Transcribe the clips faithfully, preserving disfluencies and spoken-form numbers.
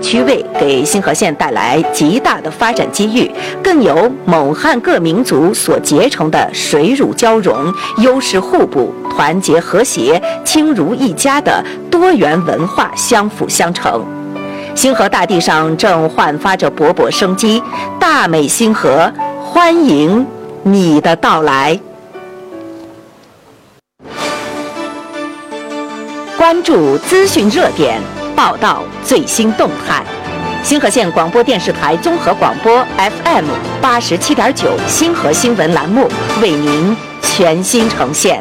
区位，给新河县带来极大的发展机遇，更有蒙汉各民族所结成的水乳交融、优势互补、团结和谐、亲如一家的多元文化相辅相成。星河大地上正焕发着勃勃生机，大美星河欢迎你的到来。关注资讯热点，报道最新动态。星河县广播电视台综合广播 F M 八十七点九星河新闻栏目为您全新呈现。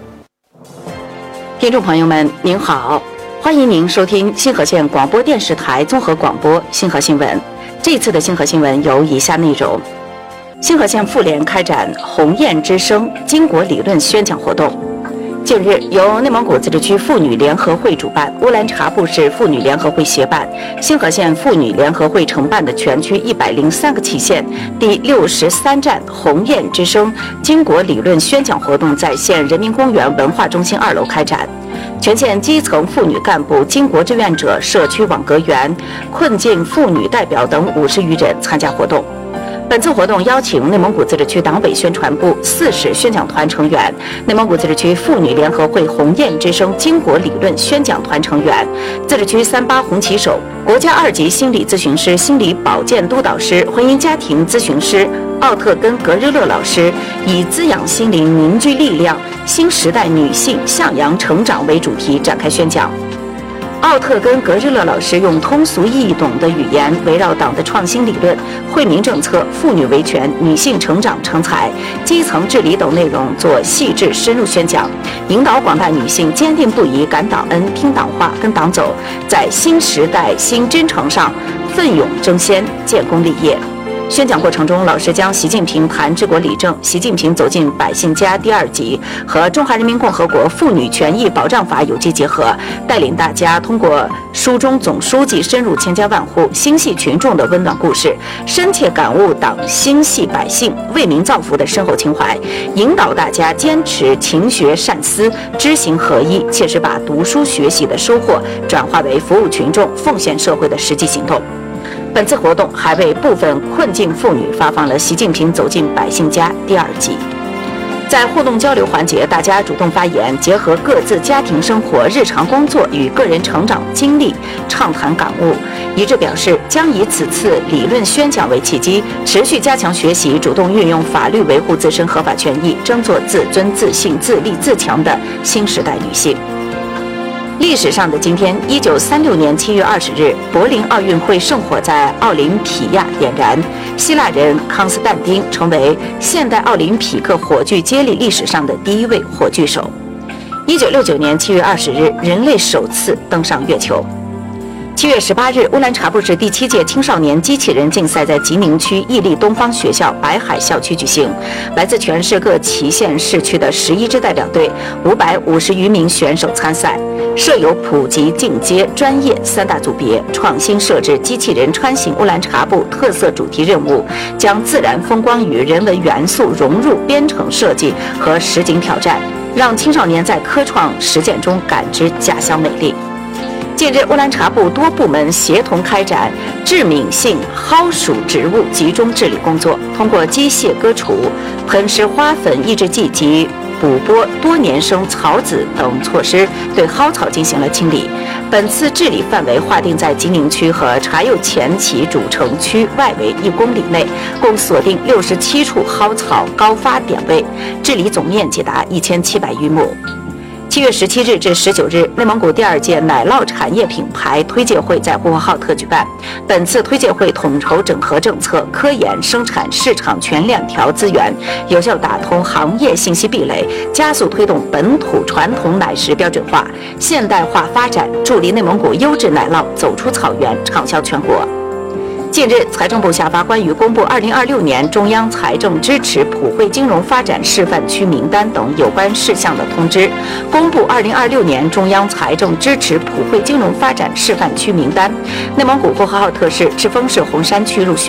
听众朋友们，您好，欢迎您收听星河县广播电视台综合广播星河新闻。这次的星河新闻有以下内容：星河县妇联开展鸿雁之声巾帼理论宣讲活动。近日，由内蒙古自治区妇女联合会主办、乌兰察布市妇女联合会协办、星河县妇女联合会承办的全区一百零三个旗县第六十三站鸿雁之声巾帼理论宣讲活动在县人民公园文化中心二楼开展。全县基层妇女干部、巾帼志愿者、社区网格员、困境妇女代表等五十余人参加活动。本次活动邀请内蒙古自治区党委宣传部四市宣讲团成员、内蒙古自治区妇女联合会鸿雁之声巾帼理论宣讲团成员、自治区三八红旗手、国家二级心理咨询师、心理保健督导师、婚姻家庭咨询师奥特根·格日勒老师，以滋养心灵、凝聚力量、新时代女性向阳成长为主题展开宣讲。奥特根·格日勒老师用通俗易懂的语言，围绕党的创新理论、惠民政策、妇女维权、女性成长成才、基层治理等内容做细致深入宣讲，引导广大女性坚定不移感党恩、听党话、跟党走，在新时代新征程上奋勇争先、建功立业。宣讲过程中，老师将习近平谈治国理政、习近平走进百姓家第二集和《中华人民共和国妇女权益保障法》有机结合，带领大家通过书中总书记深入千家万户、心系群众的温暖故事，深切感悟党心系百姓、为民造福的深厚情怀，引导大家坚持勤学善思、知行合一，切实把读书学习的收获转化为服务群众、奉献社会的实际行动。本次活动还为部分困境妇女发放了《习近平走进百姓家》第二集。在互动交流环节，大家主动发言，结合各自家庭生活、日常工作与个人成长经历，畅谈感悟，一致表示将以此次理论宣讲为契机，持续加强学习，主动运用法律维护自身合法权益，争做自尊、自信、自立、自强的新时代女性。历史上的今天，一九三六年七月二十日，柏林奥运会圣火在奥林匹亚点燃，希腊人康斯坦丁成为现代奥林匹克火炬接力历史上的第一位火炬手。一九六九年七月二十日，人类首次登上月球。七月十八日，乌兰察布市第七届青少年机器人竞赛在吉宁区屹立东方学校白海校区举行，来自全市各旗县市区的十一支代表队，五百五十余名选手参赛，设有普及、进阶、专业三大组别，创新设置机器人穿行乌兰察布特色主题任务，将自然风光与人文元素融入编程设计和实景挑战，让青少年在科创实践中感知家乡美丽。近日，乌兰察布多部门协同开展致敏性蒿属植物集中治理工作，通过机械割除、喷施花粉抑制剂及补播多年生草籽等措施，对蒿草进行了清理。本次治理范围划定在吉宁区和茶釉前旗主城区外围一公里内，共锁定六十七处蒿草高发点位，治理总面积达一千七百余亩。七月十七日至十九日，内蒙古第二届奶酪产业品牌推介会在呼和浩特举办。本次推介会统筹整合政策、科研、生产、市场全链条资源，有效打通行业信息壁垒，加速推动本土传统奶食标准化、现代化发展，助力内蒙古优质奶酪走出草原，畅销全国。近日，财政部下发关于公布二零二六年中央财政支持普惠金融发展示范区名单等有关事项的通知，公布二零二六年中央财政支持普惠金融发展示范区名单，内蒙古呼和浩特市赤峰市红山区入选。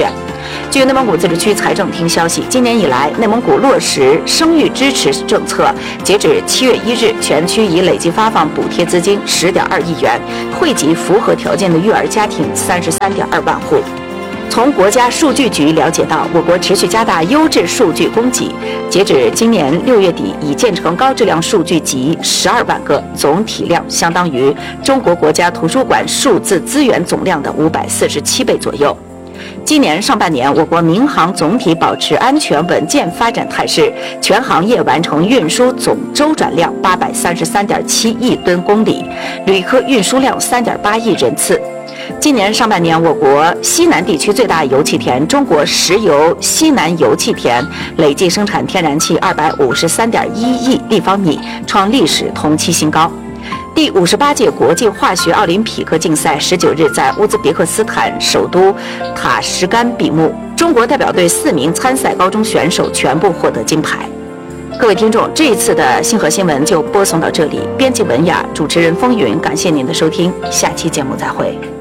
据内蒙古自治区财政厅消息，今年以来，内蒙古落实生育支持政策，截止七月一日，全区已累计发放补贴资金十点二亿元，惠及符合条件的育儿家庭三十三点二万户。从国家数据局了解到，我国持续加大优质数据供给，截止今年六月底，已建成高质量数据集十二万个，总体量相当于中国国家图书馆数字资源总量的五百四十七倍左右。今年上半年，我国民航总体保持安全稳健发展态势，全行业完成运输总周转量八百三十三点七亿吨公里，旅客运输量三点八亿人次。今年上半年，我国西南地区最大油气田中国石油西南油气田累计生产天然气二百五十三点一亿立方米，创历史同期新高。第五十八届国际化学奥林匹克竞赛十九日在乌兹别克斯坦首都塔什干闭幕，中国代表队四名参赛高中选手全部获得金牌。各位听众，这一次的星河新闻就播送到这里，编辑文雅，主持人风云，感谢您的收听，下期节目再会。